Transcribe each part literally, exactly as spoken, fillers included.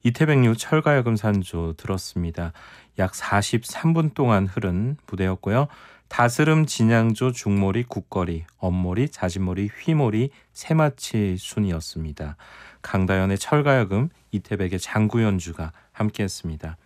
이태백류 철가야금 산조 들었습니다. 약 사십삼 분 동안 흐른 무대였고요. 다스름, 진양조, 중몰이, 국거리, 엄몰이, 자진몰이, 휘몰이, 새마치 순이었습니다. 강다연의 철가야금, 이태백의 장구연주가 함께했습니다.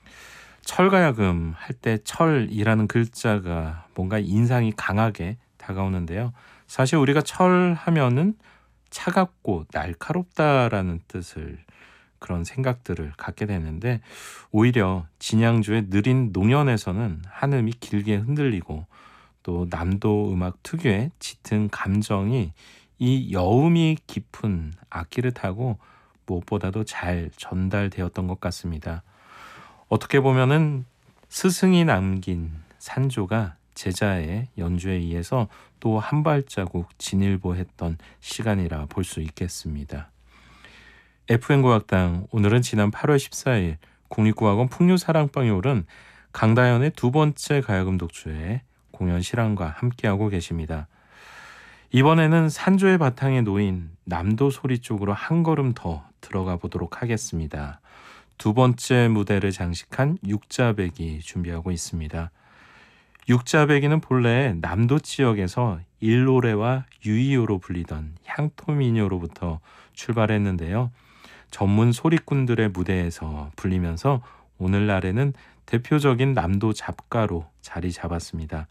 철가야금 할 때 철이라는 글자가 뭔가 인상이 강하게 다가오는데요. 사실 우리가 철 하면은 차갑고 날카롭다라는 뜻을 그런 생각들을 갖게 되는데, 오히려 진양조의 느린 농연에서는 한음이 길게 흔들리고 또 남도 음악 특유의 짙은 감정이 이 여음이 깊은 악기를 타고 무엇보다도 잘 전달되었던 것 같습니다. 어떻게 보면은 스승이 남긴 산조가 제자의 연주에 의해서 또 한 발자국 진일보했던 시간이라 볼 수 있겠습니다. 에프엠 국악당, 오늘은 지난 팔월 십사일 국립국악원 풍류사랑방에 오른 강다연의 두 번째 가야금 독주의 공연 실황과 함께하고 계십니다. 이번에는 산조의 바탕에 놓인 남도 소리 쪽으로 한 걸음 더 들어가 보도록 하겠습니다. 두 번째 무대를 장식한 육자배기 준비하고 있습니다. 육자배기는 본래 남도 지역에서 일노래와 유이요로 불리던 향토민요로부터 출발했는데요. 전문 소리꾼들의 무대에서 불리면서 오늘날에는 대표적인 남도 잡가로 자리 잡았습니다.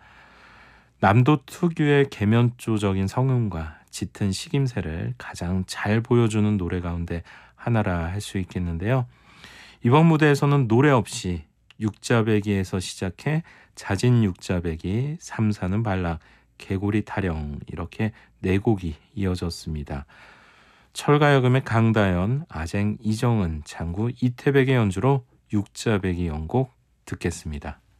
남도 특유의 계면조적인 성음과 짙은 식임새를 가장 잘 보여주는 노래 가운데 하나라 할 수 있겠는데요. 이번 무대에서는 노래 없이 육자배기에서 시작해 자진 육자배기, 삼사는 발락, 개구리 타령, 이렇게 네 곡이 이어졌습니다. 철가야금의 강다연, 아쟁 이정은, 장구 이태백의 연주로 육자배기 연곡 듣겠습니다.